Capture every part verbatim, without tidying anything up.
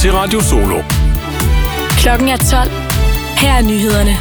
til Radio Solo. Klokken er tolv. Her er nyhederne.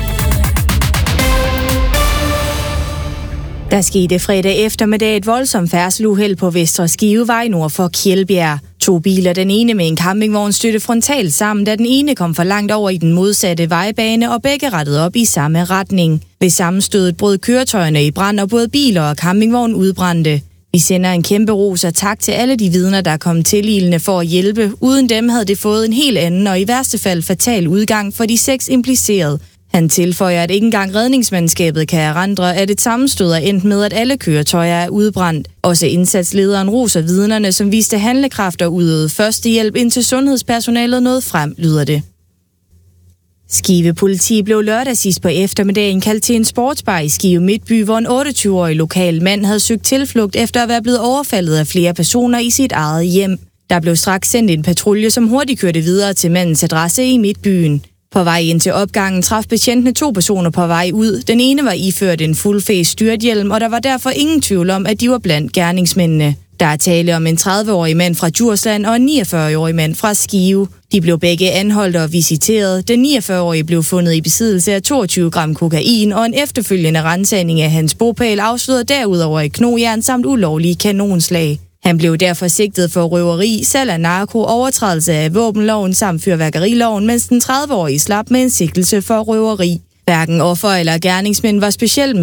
Der skete fredag eftermiddag et voldsomt færdselsuheld på Vestre Skivevej nord for Kjeldbjerg. To biler, den ene med en campingvogn, stødte frontalt sammen, da den ene kom for langt over i den modsatte vejbane, og begge rettede op i samme retning. Ved sammenstødet brød køretøjerne i brand, og både biler og campingvogn udbrændte. Vi sender en kæmpe ros og tak til alle de vidner, der kom tililende for at hjælpe. Uden dem havde det fået en helt anden og i værste fald fatal udgang for de seks implicerede. Han tilføjer, at ikke engang redningsmandskabet kan erindre, at et sammenstød er endt med, at alle køretøjer er udbrændt. Også indsatslederen roser vidnerne, som viste handlekraft og udøvede førstehjælp, indtil sundhedspersonalet nåede frem, lyder det. Skive Politi blev lørdag sidst på eftermiddagen kaldt til en sportsbar i Skive Midtby, hvor en otteogtyve-årig lokal mand havde søgt tilflugt efter at være blevet overfaldet af flere personer i sit eget hjem. Der blev straks sendt en patrulje, som hurtigt kørte videre til mandens adresse i Midtbyen. På vej ind til opgangen traf betjentene to personer på vej ud. Den ene var iført en full-face styrthjelm, og der var derfor ingen tvivl om, at de var blandt gerningsmændene. Der er tale om en tredive-årig mand fra Djursland og en niogfyrre-årig mand fra Skive. De blev begge anholdt og visiteret. Den niogfyrre-årige blev fundet i besiddelse af toogtyve gram kokain, og en efterfølgende ransagning af hans bopæl afslørede derudover et knogjern samt ulovlige kanonslag. Han blev derfor sigtet for røveri, salg af narko, overtrædelse af våbenloven samt fyrværkeriloven, mens den tredive-årige slap med en sigtelse for røveri. Hverken offer eller gerningsmænd var specielt